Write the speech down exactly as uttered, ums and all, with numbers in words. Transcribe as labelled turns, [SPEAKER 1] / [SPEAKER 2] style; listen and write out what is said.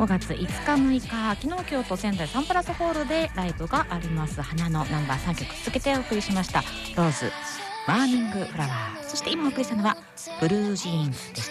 [SPEAKER 1] ごがついつかむいか、昨日今日と仙台サンプラスホールでライブがあります。花のナンバーさんきょく続けてお送りしました。ローズ、マーニングフラワー、そして今お送りしたのはブルージーンズでした。